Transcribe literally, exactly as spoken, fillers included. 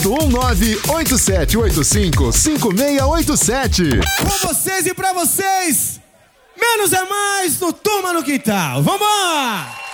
oito um nove, oito sete oito cinco, cinco seis oito sete. Com vocês e pra vocês, Menos é Mais no Turma no Quintal. Vambora!